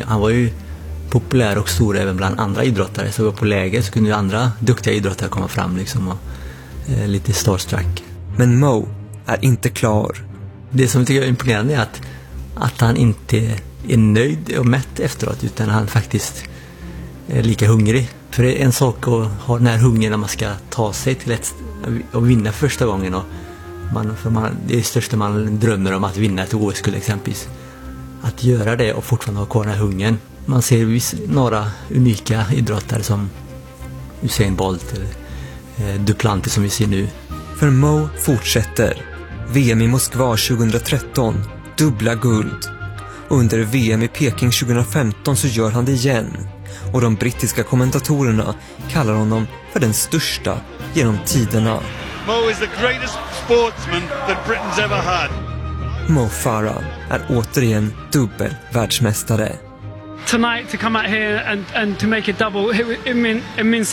han var ju populär och stor även bland andra idrottare. Så på läger så kunde ju andra duktiga idrottare komma fram liksom och lite starstruck. Men Mo är inte klar. Det som jag tycker är imponerande är att han inte är nöjd och mätt efteråt, utan han faktiskt är lika hungrig. För det är en sak att ha den här hungern när man ska ta sig till och vinna första gången. Och det är det största man drömmer om, att vinna ett OS-guld exempelvis. Att göra det och fortfarande ha kvar den här hungern. Man ser några unika idrottare som Usain Bolt eller Duplantis som vi ser nu. För Mo fortsätter. VM i Moskva 2013, dubbla guld. Och under VM i Peking 2015 så gör han det igen. Och de brittiska kommentatorerna kallar honom för den största genom tiderna. Mo is the greatest sportsman that Britain's ever had. Mo Farah är återigen dubbel världsmästare. Tonight to come out here and to make a double, it means